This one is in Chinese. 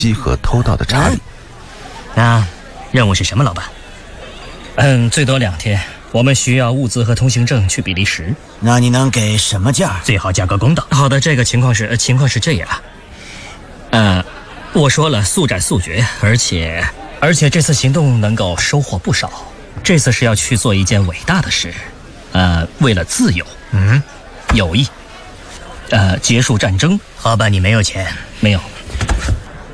机和偷盗的查理。 任务是什么，老板？最多2天。我们需要物资和通行证去比利时。 那你能给什么价？ 最好价格公道。好的，这个情况是这样。我说了，速战速决，而且这次行动能够收获不少。这次是要去做一件伟大的事，为了自由，友谊，结束战争。好吧，你没有钱？没有。